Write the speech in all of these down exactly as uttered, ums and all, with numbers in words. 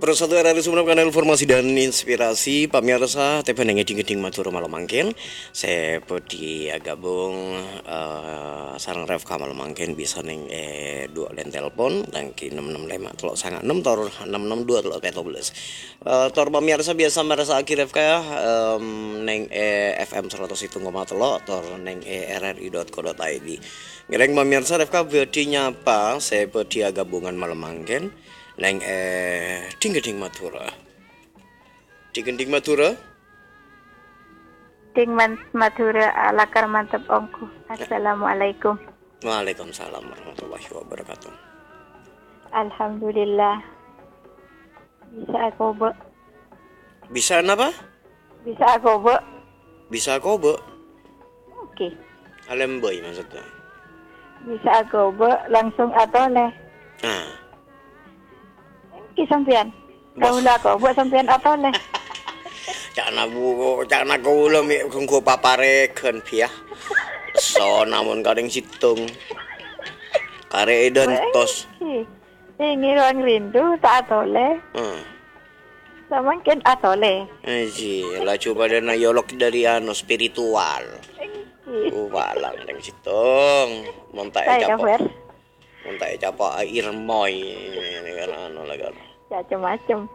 Persatu R R I Sumenep, kanal informasi dan inspirasi pemirsa tepan yang ngeding-ngeding matur malam mangkin. Saya pedi gabung uh, sarang ref malam mangkin bisa neng eh dua len telepon tangki enam enam lima telok sangat enam tor enam enam dua telok peto belas. Uh, tor pemirsa biasa merasa akhir ref kaya um, neng eh F M seratus itu ngoma telok tor neng eh R R I dot co dot I D. Ngereng pemirsa ref kaya bedi nyapa saya pedi gabungan malam mangkin. Neng eh ding-ding Madura. Ding-ding Madura. Ding man Madura alakar mantap ongku. Assalamualaikum. Waalaikumsalam warahmatullahi wabarakatuh. Alhamdulillah. Bisa aku be. Bisa apa? Bisa aku be. Bisa aku be. Oke. Alem boy maksudnya. Bisa aku be langsung atau leh. Nah. Ki sampean. Kau lah kau buat sampean apa leh? Cak nabu, cak nak kau lah mi kau papareken piah. So namun kadang situng. Kare dan tos. Ini orang rindu tak atau leh. Hmm. Sama mungkin atau leh. Aji, lah coba dan yolok dari anu spiritual. Oh, balang kadang situng. Montai capok. Montai capok air moy. Ini kan anu lah kan. Macam-macam.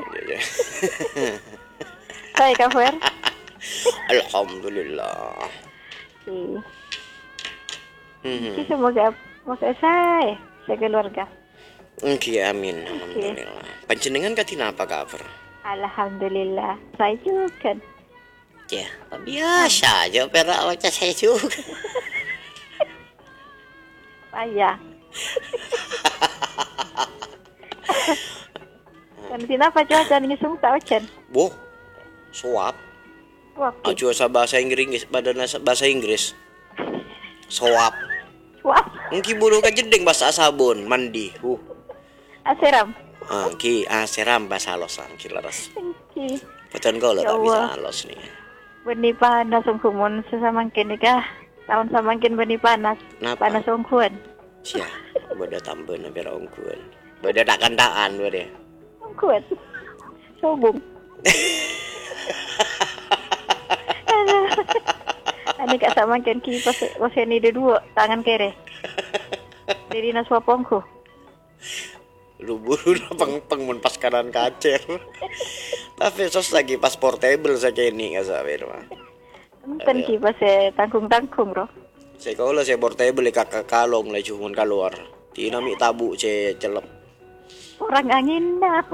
Baik, Kak Fer. Alhamdulillah. Hmm. Hmm. Semoga semoga saya sekeluarga. Oke, amin. Alhamdulillah. Panjenengan katina apa kabar? Alhamdulillah. Saya juga. Ya, biasa aja perak baca saya juga. Payah. Dan sini apa cuaca ini semua tak hujan? Boh, suap. Waktu. Cuaca bahasa Inggris, badan bahasa Inggris. Suap. Suap. Mungkin bulu kajedeng bahasa sabun mandi. Uh. Aseram. Ah, ki aseram bahasa losan kilaras. Ki. Betul kau lah tak bisa los nih. Benih panas ungkumun sesamangkin nikah. Tahun samangkin benih panas. Napa? Panas ungkuan. Sia, beda tambah nabi ungkuan. Beda tak kantaan beda. Ungkuan. Sobung. Ani kak samangkin ki pas pas ini ada dua tangan kere. Jadi naswapongku. Lu buru peng peng mun pas kanan kacer. Tapi sos lagi pas portable saja ini nggak sabar mah. Kan ki pas tangkung tangkung bro. Saya kau lah saya portable kakak kalong lah cuma keluar. Dinamik tabu ce celep. Orang angin dah.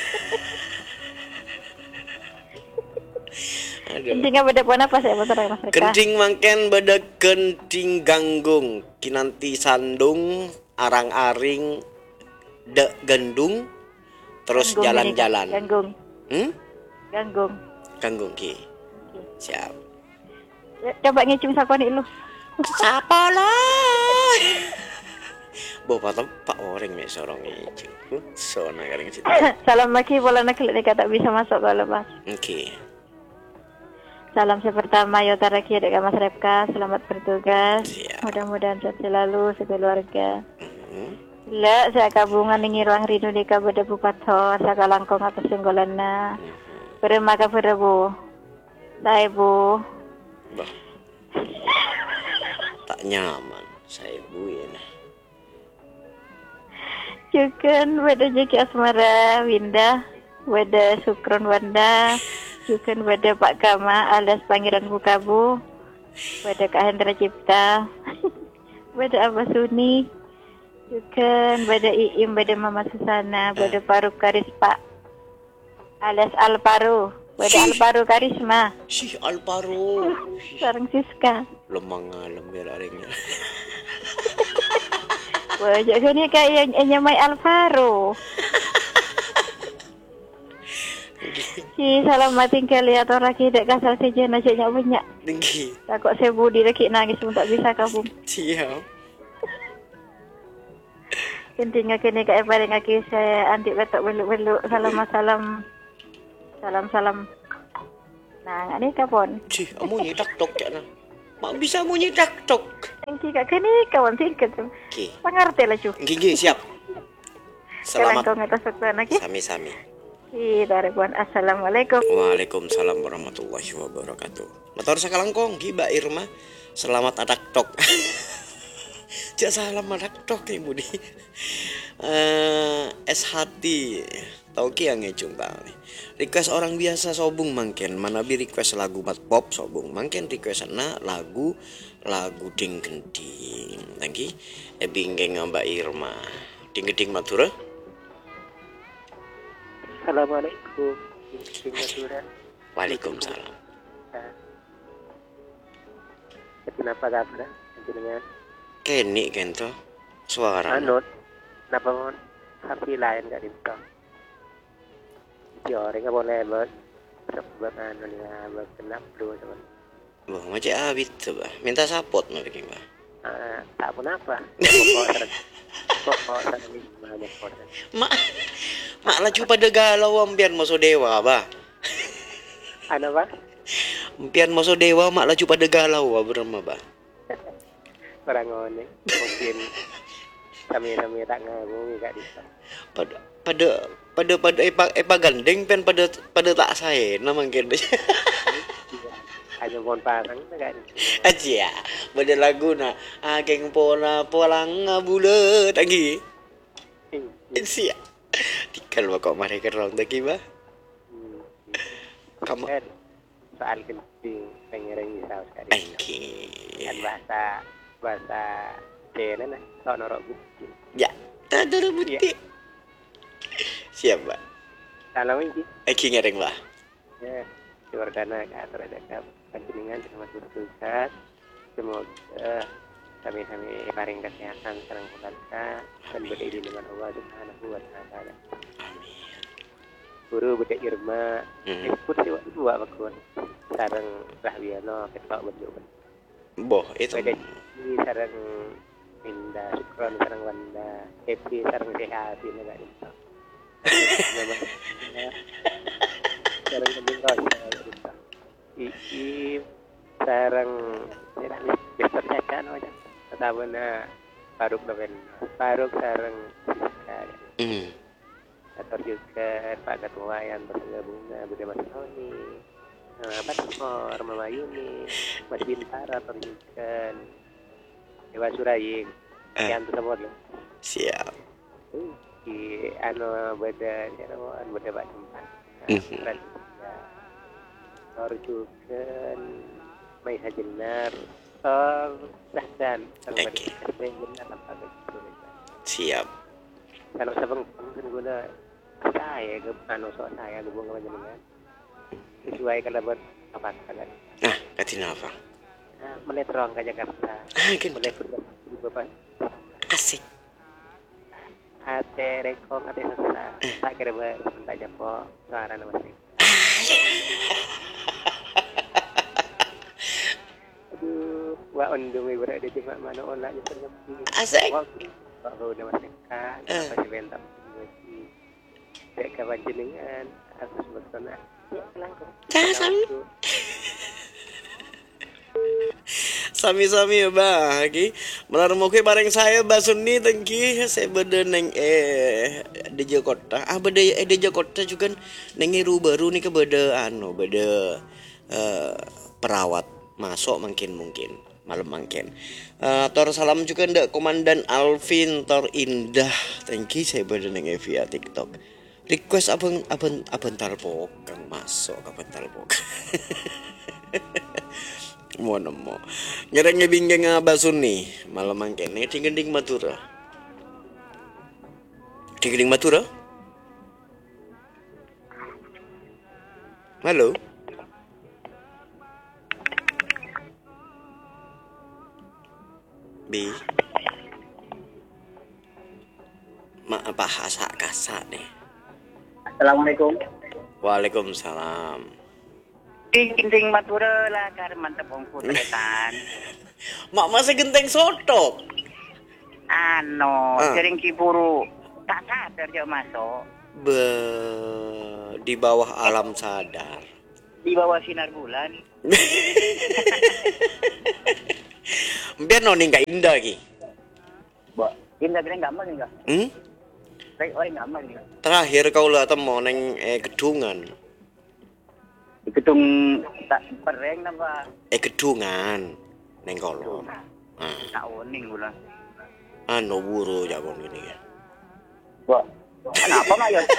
Kencingnya beda pun apa saya motor mas mereka. Kencing mangken beda kencing ganggung. Kinanti sandung arang-aring de gendung terus jalan-jalan. Ganggung. Hmm? Ganggung. Ganggung ki. Siap. Coba ngicung sakoni lu. Siapa lah? Bapak tempat orang ni seorang ngicung. So nak kering situ. Salam lagi bola nak kelak tak bisa masuk kalau mas. Okey. Salam saya pertama Yota Rakia dengan Mas Repka. Selamat bertugas. Siap. Mudah-mudahan sehat selalu sekeluarga. Hmm. La saya kabungan dengan ruang rindu di kabada bupato saya langkong atas senggolana. Berema ka bu. Saya bu. Bah. Tak nyaman saya bu ini. Juga wada jeki asmara Winda, wada Sukron Wanda, juga wada Pak Kama alias Pangeran Bukabu, wada Kak Hendra Cipta, wada Abah Suni, juga wada Iim, wada Mama Susana, wada Paru Karispa alias Alparu, wada Alparu Karisma. Si Alparu. Sarang Siska. Lemang alam beraringnya. Wajah ni kayak yang nyamai Alvaro. Si salam mati kali atau lagi dek kasar saja nasibnya banyak. Tinggi. Takut saya budi lagi nangis pun tak bisa kabung. Siap. Kentingnya kini kayak paling lagi saya antik betok beluk-beluk salam salam salam salam. Nah ini kapon. Si, kamu nyitak tok ya nah. Mak bisa mau nyitak tok. Engki kak kini kawan tingkat. Oke. Pengerti lah cu. Gigi siap. Selamat. Kau ngatas waktu lagi. Sami-sami. Bismillahirrahmanirrahim. Assalamualaikum. Waalaikumsalam warahmatullahi wabarakatuh. Motor sakalangkong Mbak Irma. Selamat adak tok. Jak salam adak tok nih Budi. Eh, es hati. Tau ki yang ngecung nih. Request orang biasa sobung mangken. Mana bi request lagu mat pop sobung mangken request na lagu lagu ding gending. Tangki e binggeng Mbak Irma. Ding gending Madura. Assalamualaikum. Ding Madura. Waalaikumsalam. Kenapa kabar? Jenengan Keni kento suara. anut napa mon happy lain gak dinto. Yo ring boleh bos. Sebab anu ya bos kenap dulu teman. Wah, macam abit tuh, bah. Minta support mah bikin, bah. Ah, tak pun apa. Pokok pokok ini banyak orang. Mak, mak laju pada galau ampian moso dewa, bah. Ano ba? Ampian moso dewa mak laju pada galau, bah, berema, bah. Orang ngone mungkin kami-kami tak ngabung gak dinto. Pada pada pada pada epa epa gandeng pen pada pada tak saya nama mungkin. Hanya mohon parang gak dinto. Aja, pada lagu na ageng pola polang bulet lagi. Sia. Tikal kok mereka round lagi, bah. Kamu Kan soal genting pengereng bisa sekali. Oke. Kan bahasa bahasa Cina nah, sok norok bukti. Ya, tak ada bukti. Siap, Pak. Salam ini, Eki ngereng, Pak. ya, Jordana ke atas ada panjenengan selamat bertugas. Semoga kami-kami paring kesehatan serang keluarga dan berdiri dengan Allah Subhanahu wa taala. Amin. Guru Budi Irma, Hmm. ikut sih waktu dua bakun. Sarang Rahwiano ketok berjuang. Boh, itu. Beda ini sarang Minda Sukron sarang Wanda, Happy sarang sehat ini enggak itu. Sarang kembing rosa gitu. Iki sarang ini besar saja no aja. Tatabana Faruk Noven. Faruk sarang Siska. Hmm. Atau juga Pak Ketua yang bergabungnya Budi Mas Tony, Pak Timor, Mama Yuni, Mas Bintara, atau juga Dewa Suraying, Eh. yang tersebut loh. Siap. Di anu beda, anu beda Pak Tempat. Mhm. Atau juga Mai Hajenar, Tor Rahdan, Oke. benar apa betul. Siap. Kalau sabang kan guna saya ke anu so saya gabung sama jenengan sesuai kalau buat apa kan Nah, katina apa? nah, menetrong ke Jakarta Ah, kan boleh di bapak asik. ate rekong ate sasa tak kira ber sebentar japo suara nama sih aduh wa undung berada di mana olah ya ternyata Asik. Pak udah masih kan apa sih bentar kayak kawan jenengan aku sebetulnya ya langkung Sami. Sami-sami ya, Bah. Ki melar mo bareng saya Basuni tengki saya beda neng eh di Jakarta. Ah beda eh di Jakarta juga neng iru baru nih ke beda anu beda eh, perawat masuk mungkin mungkin malam mungkin. Uh, tor salam juga ndak Komandan Alvin Tor Indah. Thank you saya beda neng via TikTok. Request abang abang abang talpok kang masuk abang talpok. Mau nemu. Ngereng binggeng abasun nih malam mungkin. Nih tinggending Madura. Tinggending Madura. Halo. Bi. Ma bahasa kasar nih. Assalamualaikum. Waalaikumsalam. Ding-ding Madura lah kar mantap bongku tetan. Mak masih genteng soto. Ano, Ah. sering kiburu. Tak sadar dia masuk. Be di bawah alam sadar. Di bawah sinar bulan. Biar noni nggak indah ki. Mbak, indah kira enggak mau enggak? Hmm? Saya orang nggak aman ya. Terakhir kau lah temu neng eh gedungan. Di gedung tak pereng napa? Eh gedungan neng kolong. Ah, Tak oning gula. anu buru jagon gini ya. Wah, kenapa nggak ya?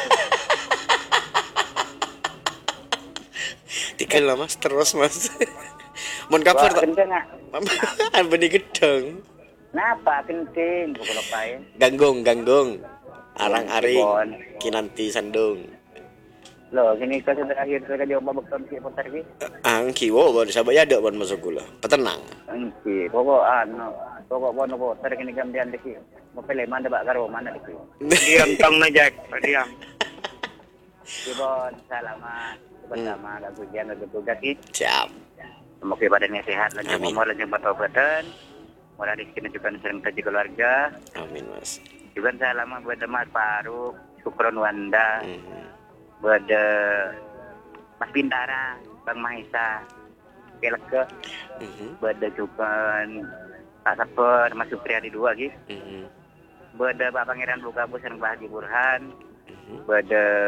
Tiga lah mas terus mas. Mon kabar tak? Kenceng nggak? An benih gedung. Kenapa kenceng? Bukan ngapain? Ganggung ganggung. Arang aring. Bon. Kinanti sandung. Loh, gini kau sudah akhir saya jawab babak si potar ki. Angki wo bon sabaya ada bon masuk gula. Petenang. Angki, pokok anu, pokok bon potar kini gambian deki. Mau pilih mana bak karo mana deki. Diam tong na Jack, diam. Ki bon, salamat. Bersama hmm. lagu jian lagu tugas ki. Siap. Semoga badannya sehat, lanjut Amin. umur, lanjut berobatan. Mulai rezeki juga sering kaji keluarga. Amin mas. Juga salamat buat Mas Faruk, Sukron Wanda. Hmm. Buat uh, Mas Bintara, Bang Mahesa, Keleke, Mhm. buat juga Pak Saper, Mas Supriyadi dua gitu. Mhm. Buat Pak Pangeran Bukabu, Serang Bahagia Burhan, Mhm. buat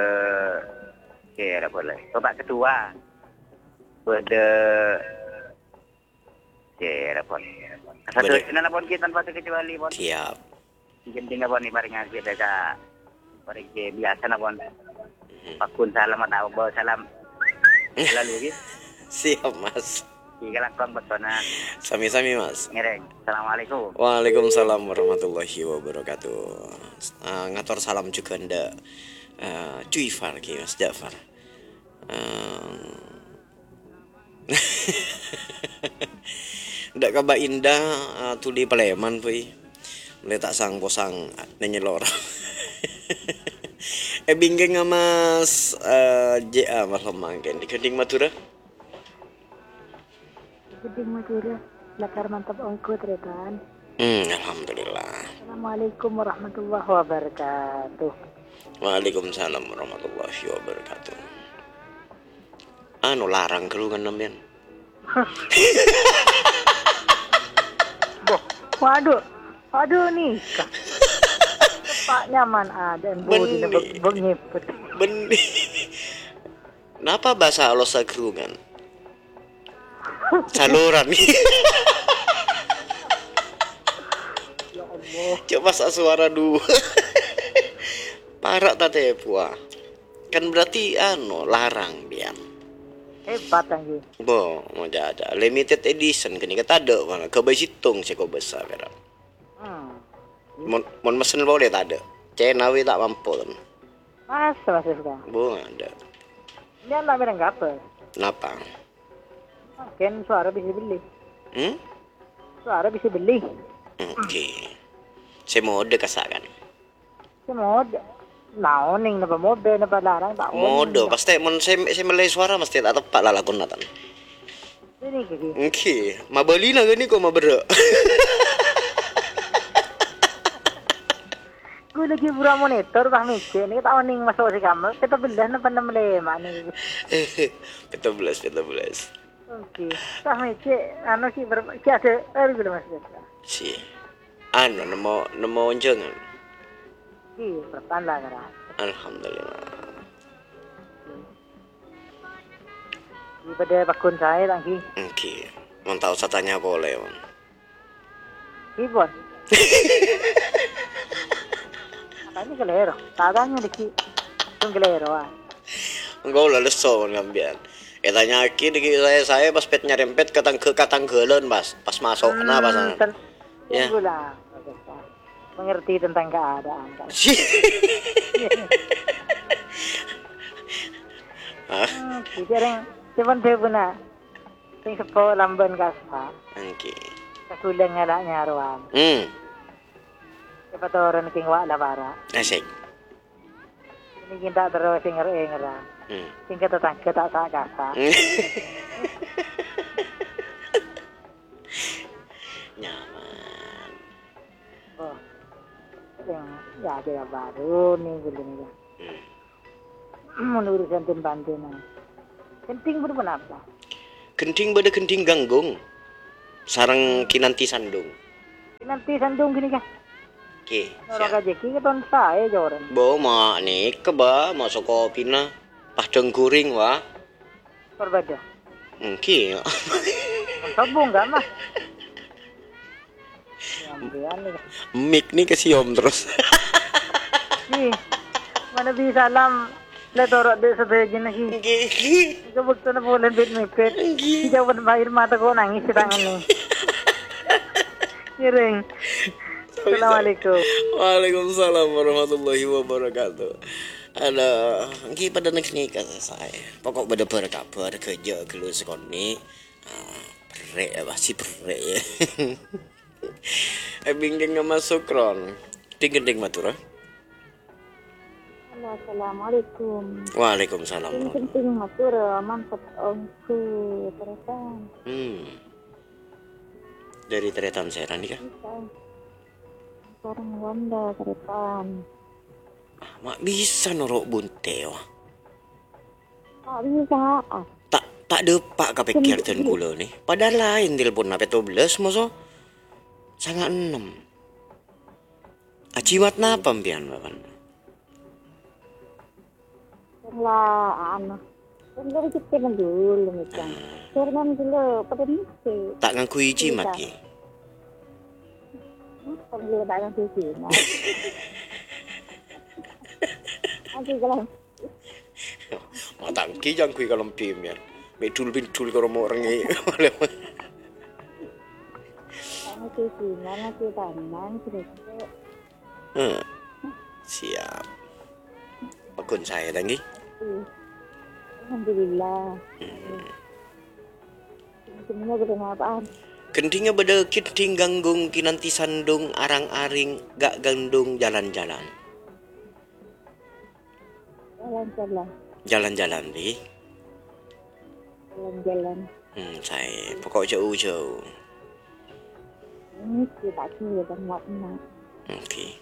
ya boleh. Bapak Ketua, buat ya boleh. Satu Boleh. channel pun kita tanpa terkecuali pun. Siap. Mungkin tinggal pun nih bareng aja dah bareng biasa na pun. Pakun salam atau bawa salam lalu gitu. Siap mas. Tiga lakon betona Sami-sami mas. ngereng. Assalamualaikum. Waalaikumsalam warahmatullahi wabarakatuh. Uh, ngatur salam juga ndak uh, Juifar ki mas Jafar. Uh, ndak kaba indah uh, tuli Paleman pui. Mulai tak sang posang nenyelor. Eh binggeng mas uh, J A mas Lemangken di Keding Madura. Geding Madura, lakar mantap ongko tretan. Hmm, alhamdulillah. Assalamualaikum warahmatullahi wabarakatuh. Waalaikumsalam warahmatullahi wabarakatuh. Anu larang kelungan nambian. Boh, waduh, waduh nih. Pak nyaman ada dan budi Benih. bengipet. Benih. Kenapa bahasa Allah sagrungan? Saluran nih. Ya Allah. Coba sa suara dua. Parak tate puah. Kan berarti anu larang biar. Hebat anjing. Bo, mau ada limited edition kini kata ada mana kebai situng sih kau besar kira. Hmm. Mon mon mesen boleh tak ada. Cenawi tak mampu kan. Masa masih suka. Bu ada. Ini anak mereka nggak apa. Kenapa? Kan suara bisa beli. Hmm? Suara bisa beli. Oke. Saya mau ada kasakan. Semua naoning napa mode napa larang tak Modo pasti mon saya saya melai suara mesti tak tepat lah lakon natan. Ini kiki. Oke, mabalina gani kok mabera. Gue lagi pura monitor kah mikir ini tak oning masuk si kamu kita belah napa enam lima nih. Betul belas, betul belas. Oke, kah mikir anu sih berapa? Si ada ada gula mas. Si, anu nemo nemo jangan. Iya, bertanda kan. Alhamdulillah. Daripada bakun saya lagi. Oke, mau tahu satanya boleh mon. Ibon. Katanya kelero. Tatanya diki. Tung kelero ah. Enggak lah leso ngambian. Eh tanya aki di saya saya pas pet nyarempet katang ke katang gelen pas pas masuk kenapa sana? Ya. Tunggu lah. Mengerti tentang keadaan kan. Hah? Bicara cuman dia punya sing sepo lamban kaspa. Oke. Kakulang nga nyaruan. Hmm, Siapa tuh orang king wa labara. asik. Ini kita terus sing ngera. Hmm. Sing kita tangke tak tak kasa. Nyaman. Oh. Sing ya ada baru nih gulung ya. Menurut santin bantuan. Penting berapa apa? Genting bada genting ganggung. Sarang kinanti sandung. Nanti sandung gini kan. Oke. Ora Siap. kajeki keton sae joren. Bo mak nih keba masuk kopi na. Padang goreng wah. Berbeda. Mungkin. Sabung enggak mah? Ambian nih. Mik nih kesiom terus. Ih, mana bisa lam le torok de sebeje lagi. Nggih. Ika bukti na boleh bit mepet. Nggih. Jawaban air mata ko nangis di tangan nih. Miring. Assalamualaikum. Waalaikumsalam warahmatullahi wabarakatuh. Ada, nggih pada next nih kata saya. Pokok pada berkabar kerja kelu sekoni. Ah, Berek pasti berek ya. Eh bingking masuk ron. Ding ding matura. Halo, Assalamualaikum. Waalaikumsalam. Ini penting matur mantap ongku terusan. Hmm. Dari teretan saya nih kah? Bisa. Sekarang Wanda terusan. Ah, mak bisa norok bunte wah. Tak bisa. Ah, Tak tak depak kapikir dan gula nih. Padahal lain telepon apa tu belas moso. Sangat enam. Acimat napa mpian bapan? lah anu. Kan dari kita kan dulu macam. Karena dulu pada ni. Tak ngakui cimat ki. Panggil tak akan suci. Aku kalau Matang ki jang kui kalau pim ya. Bedul bedul kalau mau orang ini. kamu suci, mana kita tangan terus. Hmm. Siap. Pakun saya tanggi. Alhamdulillah. Semuanya berkenaan. Kentingnya beda kenting ganggung kinanti sandung arang-aring gak gandung jalan-jalan. Jalan-jalan. Jalan-jalan di. Jalan-jalan. Hmm, saya pokok jauh-jauh. Ini kita kira dan buat emak. Okey.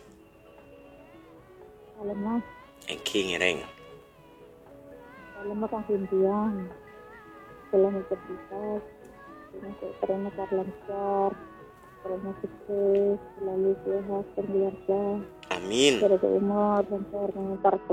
Kalau mas, Okey ngereng. kalau makan impian, kalau mau berbicara, kalau mau lancar, kalau mau sukses, selalu sehat, keluarga, Amin. berada umur, lancar, mengantar